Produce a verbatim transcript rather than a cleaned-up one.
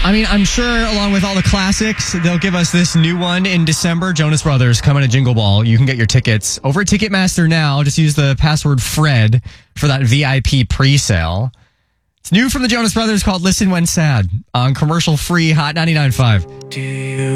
I mean, I'm sure along with all the classics, they'll give us this new one in December. Jonas Brothers coming to Jingle Ball. You can get your tickets over at Ticketmaster now. Just use the password Fred for that V I P pre-sale. It's new from the Jonas Brothers called Listen When Sad on commercial-free Hot ninety-nine point five. Do you